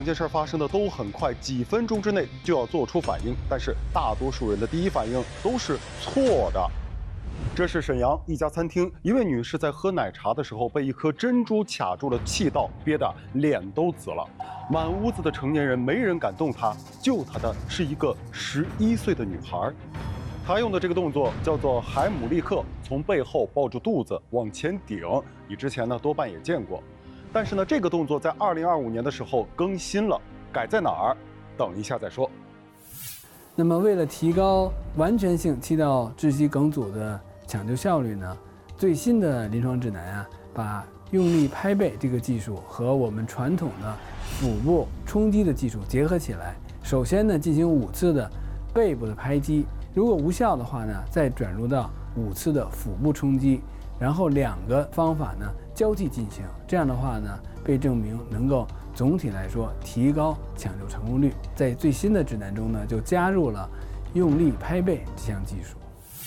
两件事发生的都很快，几分钟之内就要做出反应，但是大多数人的第一反应都是错的。这是沈阳一家餐厅，一位女士在喝奶茶的时候被一颗珍珠卡住了气道，憋得脸都紫了。满屋子的成年人没人敢动她，救她的是一个11岁的女孩。她用的这个动作叫做海姆立克，从背后抱住肚子往前顶，你之前呢多半也见过。但是呢，这个动作在2025年的时候更新了，改在哪儿？等一下再说。 那么，为了提高完全性气道窒息梗阻的抢救效率呢，最新的临床指南啊，把用力拍背这个技术和我们传统的腹部冲击的技术结合起来。首先呢，进行5次的背部的拍击，如果无效的话呢，再转入到5次的腹部冲击，然后2个方法呢交替进行。这样的话呢，被证明能够总体来说提高抢救成功率。在最新的指南中呢，就加入了用力拍背这项技术。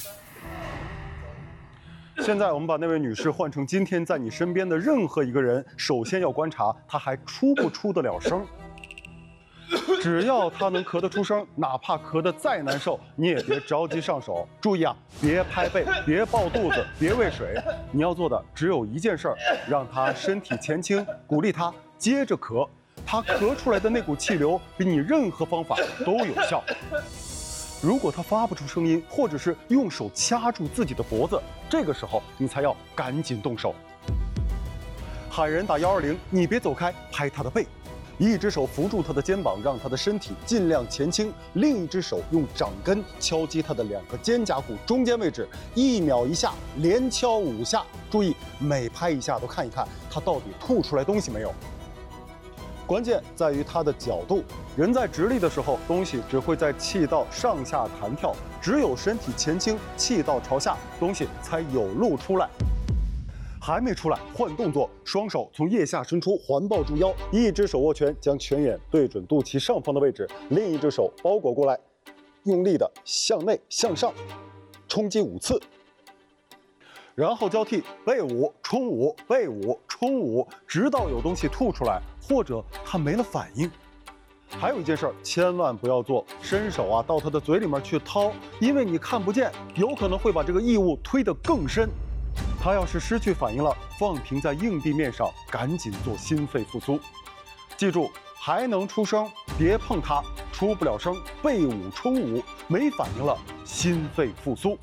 现在我们把那位女士换成今天在你身边的任何一个人，首先要观察她还出不出得了声。只要她能咳得出声，哪怕咳得再难受，你也别着急上手。注意啊，别拍背，别抱肚子，别喂水。你要做的只有一件事儿，让她身体前倾，鼓励她接着咳。她咳出来的那股气流比你任何方法都有效。如果她发不出声音，或者是用手掐住自己的脖子，这个时候你才要赶紧动手。喊人打120，你别走开，拍她的背。一只手扶住她的肩膀，让她的身体尽量前倾；另一只手用掌根敲击她的2个肩胛骨中间位置，1秒1下，连敲5下。注意，每拍一下都看一看她到底吐出来东西没有。关键在于它的角度，人在直立的时候，东西只会在气道上下弹跳，只有身体前倾，气道朝下，东西才有路出来。还没出来，换动作，双手从腋下伸出，环抱住腰，一只手握拳，将拳眼对准肚脐上方的位置，另一只手包裹过来，用力的向内向上冲击5次，然后交替背5冲5背5冲5，直到有东西吐出来，或者它没了反应。还有一件事儿，千万不要做，伸手啊到他的嘴里面去掏，因为你看不见，有可能会把这个异物推得更深。他要是失去反应了，放平在硬地面上，赶紧做心肺复苏。记住，还能出声，别碰它；出不了声，背5冲5，没反应了，心肺复苏。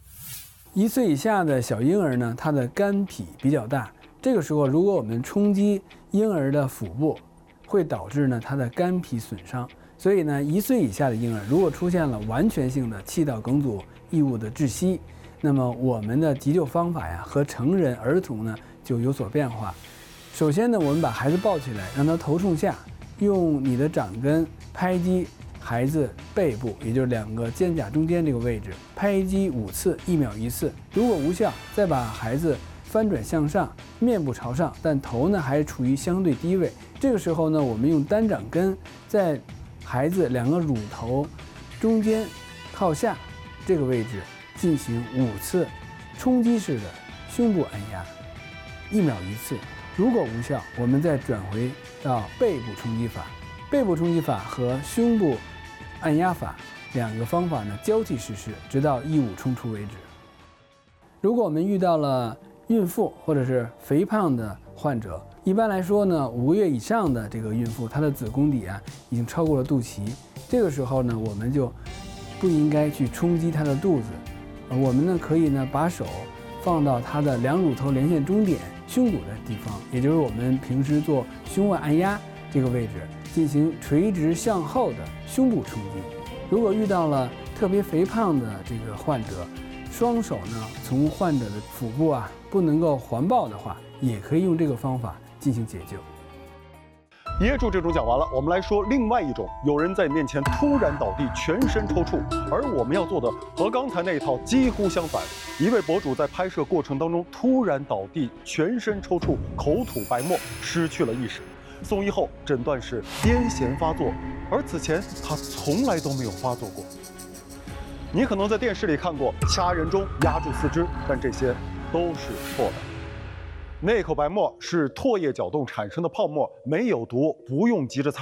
1岁以下的小婴儿呢，他的肝脾比较大，这个时候如果我们冲击婴儿的腹部，会导致呢他的肝脾损伤。所以呢，1岁以下的婴儿如果出现了完全性的气道梗阻异物的窒息，那么我们的急救方法呀和成人儿童呢就有所变化。首先呢，我们把孩子抱起来，让他头冲下，用你的掌根拍击孩子背部，也就是2个肩胛中间这个位置，拍击5次，1秒1次。如果无效，再把孩子翻转向上，面部朝上，但头呢还处于相对低位。这个时候呢，我们用单掌根在孩子2个乳头中间靠下这个位置进行5次冲击式的胸部按压，1秒1次。如果无效，我们再转回到背部冲击法。背部冲击法和胸部按压法2个方法呢交替实施，直到异物冲出为止。如果我们遇到了孕妇或者是肥胖的患者，一般来说呢，5个月以上的这个孕妇，她的子宫底啊已经超过了肚脐，这个时候呢，我们就不应该去冲击她的肚子。我们呢可以呢把手放到她的2乳头连线中点胸骨的地方，也就是我们平时做胸外按压这个位置，进行垂直向后的胸部冲击。如果遇到了特别肥胖的这个患者，双手呢从患者的腹部啊不能够环抱的话，也可以用这个方法进行解救。 噎住这种讲完了，我们来说另外一种，有人在你面前突然倒地，全身抽搐，而我们要做的和刚才那一套几乎相反。一位博主在拍摄过程当中突然倒地，全身抽搐，口吐白沫，失去了意识。送医后诊断是癫痫发作，而此前他从来都没有发作过。你可能在电视里看过掐人中压住四肢，但这些都是错的。那口白沫是唾液搅动产生的泡沫，没有毒，不用急着擦。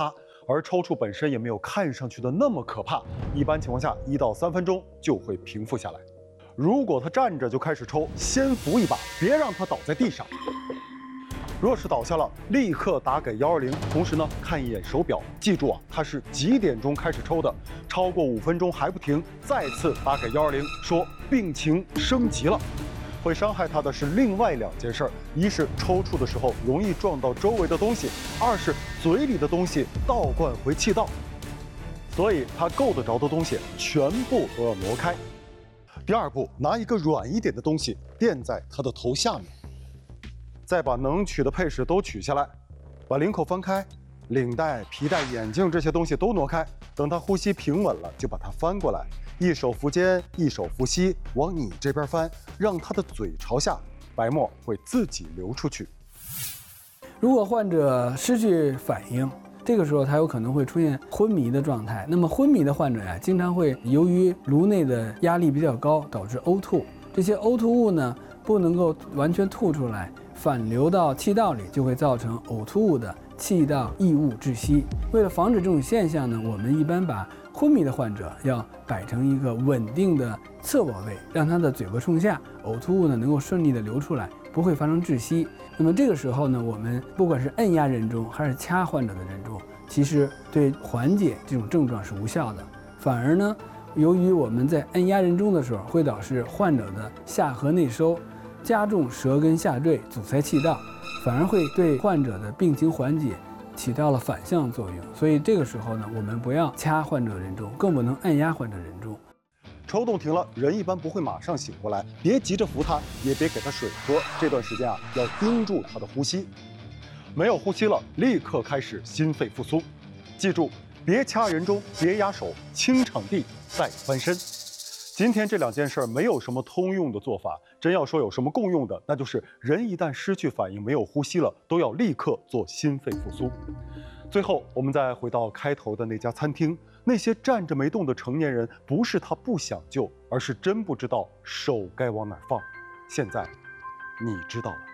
而抽搐本身也没有看上去的那么可怕，一般情况下1到3分钟就会平复下来。如果他站着就开始抽，先扶一把，别让他倒在地上。若是倒下了，立刻打给120，同时呢看一眼手表，记住啊，他是几点钟开始抽的，超过5分钟还不停，再次打给120，说病情升级了。会伤害他的是另外2件事儿，一是抽搐的时候容易撞到周围的东西，二是嘴里的东西倒灌回气道，所以他够得着的东西全部都要挪开。第2步，拿一个软一点的东西垫在他的头下面，再把能取的配饰都取下来，把领口翻开，领带、皮带、眼镜这些东西都挪开。等他呼吸平稳了，就把它翻过来，一手扶肩，一手扶膝，往你这边翻，让他的嘴朝下，白沫会自己流出去。 如果患者失去反应，这个时候他有可能会出现昏迷的状态。那么昏迷的患者呀，经常会由于颅内的压力比较高，导致呕吐。这些呕吐物呢，不能够完全吐出来，反流到气道里，就会造成呕吐物的气道异物窒息。为了防止这种现象呢，我们一般把昏迷的患者要摆成一个稳定的侧卧位，让他的嘴巴冲下，呕吐物呢能够顺利的流出来，不会发生窒息。那么这个时候呢，我们不管是按压人中还是掐患者的人中，其实对缓解这种症状是无效的，反而呢，由于我们在按压人中的时候，会导致患者的下颌内收，加重舌根下坠，阻塞气道，反而会对患者的病情缓解起到了反向作用。所以这个时候呢，我们不要掐患者人中，更不能按压患者人中。 抽动停了，人一般不会马上醒过来，别急着扶他，也别给他水喝。这段时间啊，要盯住他的呼吸。没有呼吸了，立刻开始心肺复苏。记住，别掐人中，别压手，清场地再翻身。今天这2件事没有什么通用的做法，真要说有什么共用的，那就是人一旦失去反应，没有呼吸了，都要立刻做心肺复苏。最后，我们再回到开头的那家餐厅，那些站着没动的成年人，不是他不想救，而是真不知道手该往哪儿放。现在，你知道了。